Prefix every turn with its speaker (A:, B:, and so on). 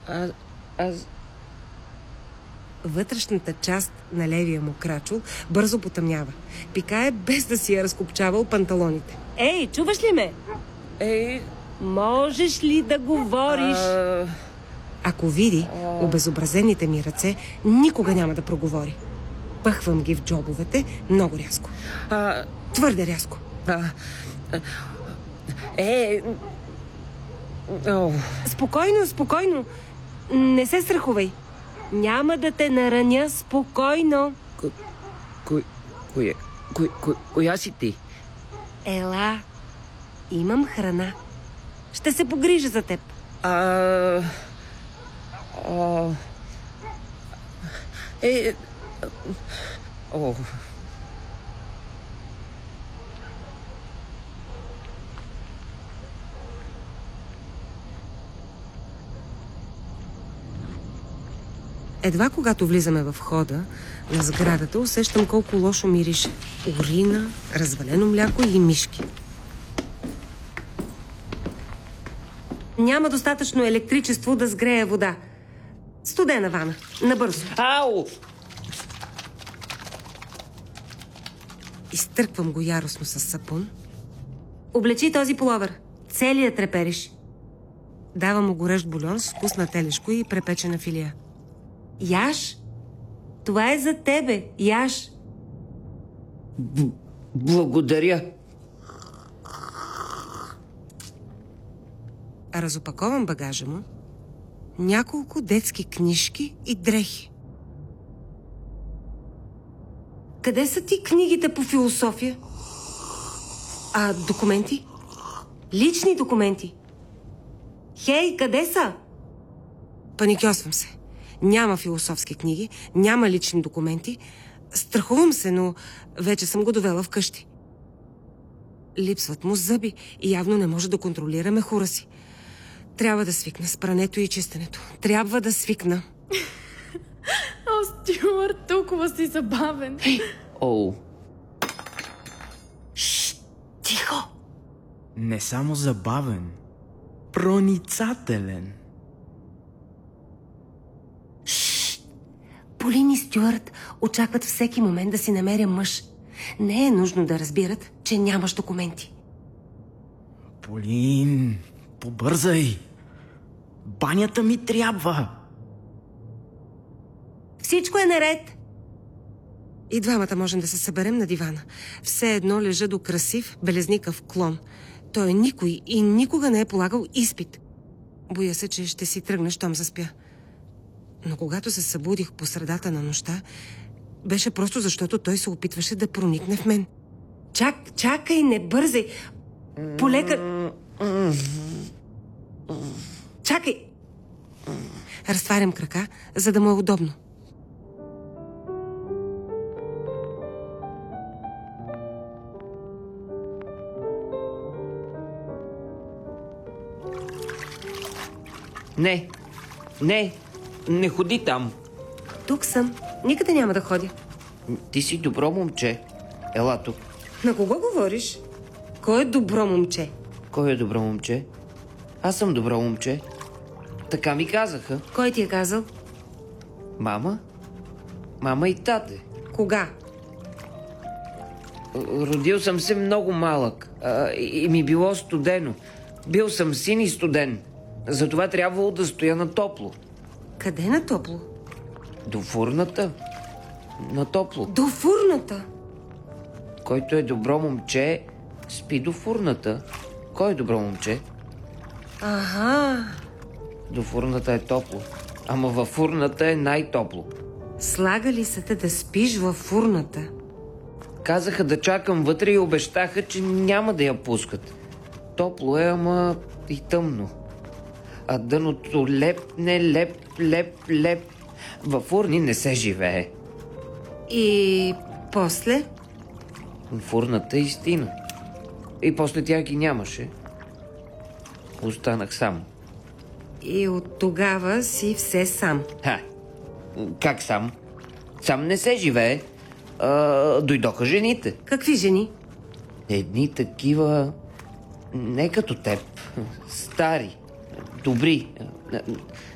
A: Аз...
B: Вътрешната част на левия му крачул бързо потъмнява. Пикае без да си е разкопчавал панталоните. Ей, чуваш ли ме? Можеш ли да говориш? Ако види обезобразените ми ръце, никога няма да проговори. Пъхвам ги в джобовете много рязко. Твърде рязко. Спокойно, спокойно. Не се страхувай. Няма да те нараня, спокойно.
A: Коя си ти?
B: Ела, имам храна. Ще се погрижа за теб. Едва когато влизаме в входа на сградата, усещам колко лошо мирише. Урина, развалено мляко и мишки. Няма достатъчно електричество да сгрее вода. Студена вана. Набързо.
A: Ау!
B: Изтърквам го яростно с сапун. Облечи този пуловер. Целият трепериш. Давам му горещ бульон с вкус на телешко и препечена филия. Яш? Това е за тебе. Яш.
A: Благодаря.
B: Разопаковам багажа му. Няколко детски книжки и дрехи. Къде са ти книгите по философия? Документи? Лични документи? Хей, къде са? Паникьосвам се. Няма философски книги, няма лични документи. Страхувам се, но вече съм го довела вкъщи. Липсват му зъби и явно не може да контролира мехура си. Трябва да свикна с прането и чистенето. Трябва да свикна.
C: Стюарт, толкова си забавен.
B: Шшт, тихо!
D: Не само забавен, проницателен.
B: Полин и Стюарт очакват всеки момент да си намеря мъж. Не е нужно да разбират, че нямаш документи.
D: Полин, побързай! Банята ми трябва!
B: Всичко е наред! И двамата можем да се съберем на дивана. Все едно лежа до красив, белезникав клон. Той никой и никога не е полагал изпит. Боя се, че ще си тръгна, щом заспя. Но когато се събудих по средата на нощта, беше просто защото той се опитваше да проникне в мен. Чакай, не бързай! Полека... Чакай! Разтварям крака, за да му е удобно.
A: Не ходи там.
B: Тук съм. Никъде няма да ходя.
A: Ти си добро момче. Ела тук.
B: На кого говориш? Кой е добро момче?
A: Кой е добро момче? Аз съм добро момче. Така ми казаха.
B: Кой ти е казал?
A: Мама? Мама и тате.
B: Кога?
A: Родил съм се много малък и ми било студено. Бил съм син и студен. Затова трябвало да стоя на топло.
B: Къде на топло?
A: До фурната. На топло.
B: До фурната?
A: Който е добро момче, спи до фурната. Кой е добро момче?
B: Ага.
A: До фурната е топло. Ама във фурната е най-топло.
B: Слагали са те да спиш във фурната?
A: Казаха да чакам вътре и обещаха, че няма да я пускат. Топло е, ама и тъмно. А дъното леп. Във фурни не се живее.
B: И после?
A: Фурната истина. И после тя ги нямаше. Останах сам.
B: И от тогава си все сам.
A: Как сам? Сам не се живее. Дойдоха жените.
B: Какви жени?
A: Едни такива... Не като теб. Стари. Добри.